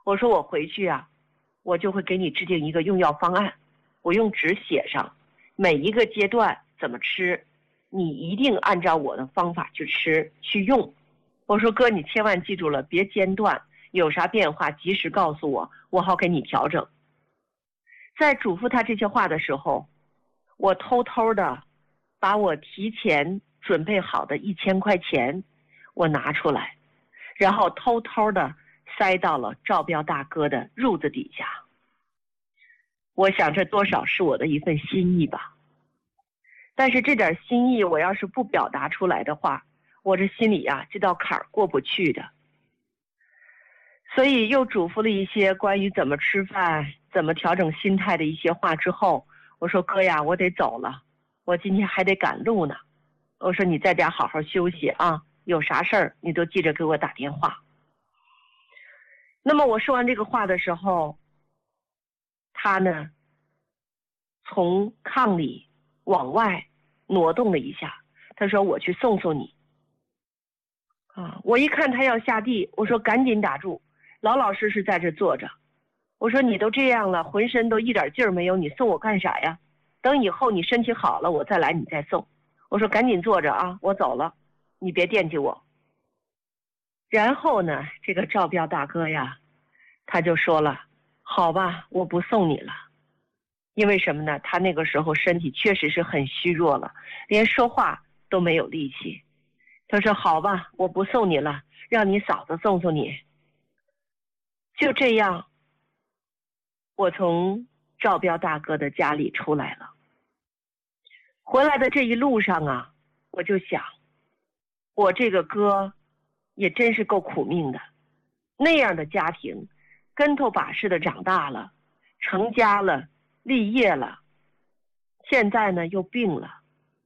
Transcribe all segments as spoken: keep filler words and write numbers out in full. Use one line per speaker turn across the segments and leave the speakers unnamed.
我说我回去啊，我就会给你制定一个用药方案，我用纸写上每一个阶段怎么吃，你一定按照我的方法去吃去用。我说哥，你千万记住了，别间断，有啥变化及时告诉我，我好给你调整。在嘱咐他这些话的时候，我偷偷的把我提前准备好的一千块钱我拿出来，然后偷偷的塞到了赵彪大哥的褥子底下。我想这多少是我的一份心意吧，但是这点心意我要是不表达出来的话，我这心里啊这道坎儿过不去的。所以又嘱咐了一些关于怎么吃饭怎么调整心态的一些话之后，我说哥呀，我得走了，我今天还得赶路呢。我说你在家好好休息啊，有啥事儿你都记着给我打电话。那么我说完这个话的时候，他呢从炕里往外挪动了一下，他说我去送送你啊。我一看他要下地，我说赶紧打住，老老实实在这坐着。我说你都这样了，浑身都一点劲儿没有，你送我干啥呀？等以后你身体好了我再来你再送。我说赶紧坐着啊，我走了，你别惦记我。然后呢，这个赵彪大哥呀，他就说了，好吧，我不送你了。因为什么呢？他那个时候身体确实是很虚弱了，连说话都没有力气。他说好吧，我不送你了，让你嫂子送送你。就这样，我从赵彪大哥的家里出来了。回来的这一路上啊，我就想，我这个哥也真是够苦命的。那样的家庭，跟头把式的长大了，成家了，立业了，现在呢又病了。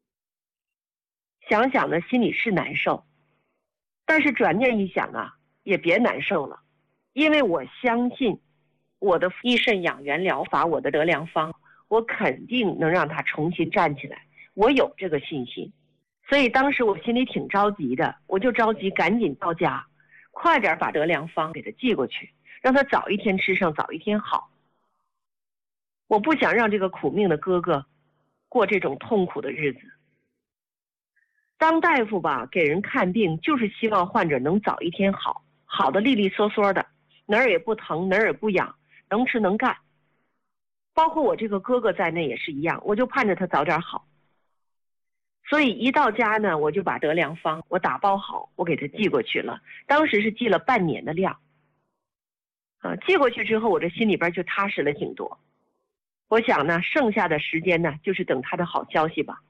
想想呢心里是难受，但是转念一想啊，也别难受了，因为我相信我的益肾养元疗法，我的德良方，我肯定能让他重新站起来，我有这个信心。所以当时我心里挺着急的，我就着急赶紧到家，快点把德良方给他寄过去，让他早一天吃上，早一天好。我不想让这个苦命的哥哥过这种痛苦的日子。当大夫吧，给人看病就是希望患者能早一天好，好的利利索索的，哪儿也不疼，哪儿也不痒，能吃能干。包括我这个哥哥在内也是一样，我就盼着他早点好。所以一到家呢，我就把德良方我打包好，我给他寄过去了。当时是寄了半年的量啊，寄过去之后，我这心里边就踏实了挺多。我想呢，剩下的时间呢，就是等他的好消息吧。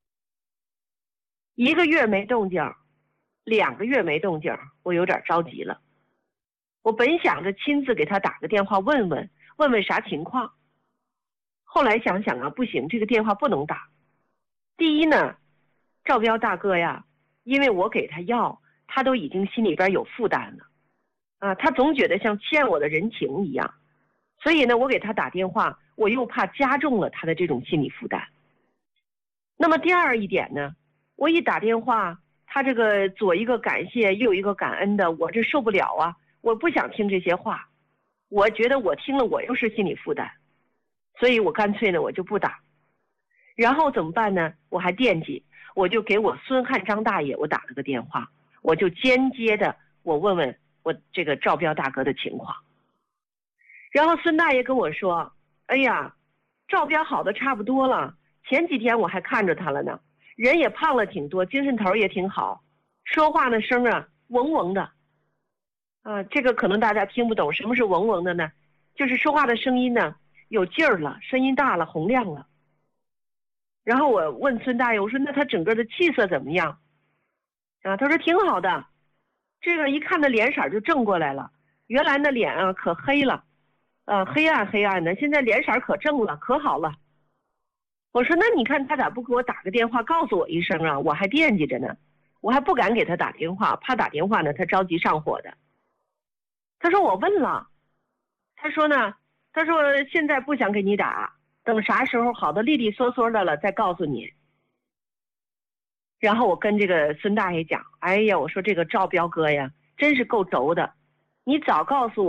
一个月没动静，两个月没动静，我有点着急了。我本想着亲自给他打个电话问问问问啥情况，后来想想啊，不行，这个电话不能打。第一呢，赵彪大哥呀，因为我给他药，他都已经心里边有负担了啊，他总觉得像欠我的人情一样，所以呢，我给他打电话，我又怕加重了他的这种心理负担。那么第二一点呢，我一打电话，他这个左一个感谢右一个感恩的，我这受不了啊，我不想听这些话，我觉得我听了我又是心理负担，所以我干脆呢我就不打。然后怎么办呢？我还惦记，我就给我孙汉张大爷我打了个电话，我就间接的我问问我这个赵彪大哥的情况。然后孙大爷跟我说，哎呀，赵彪好的差不多了，前几天我还看着他了呢，人也胖了挺多，精神头也挺好，说话的声啊嗡嗡的啊，这个可能大家听不懂，什么是嗡嗡的呢？就是说话的声音呢有劲儿了，声音大了，洪亮了。然后我问孙大爷，我说那他整个的气色怎么样啊？他说挺好的，这个一看他脸色就正过来了，原来那脸啊可黑了啊，黑暗黑暗的，现在脸色可正了，可好了。我说那你看他咋不给我打个电话告诉我一声啊，我还惦记着呢，我还不敢给他打电话，怕打电话呢他着急上火的。他说我问了，他说呢他说现在不想给你打，等啥时候好的利利索索的了再告诉你。然后我跟这个孙大爷讲，哎呀，我说这个赵彪哥呀真是够轴的，你早告诉我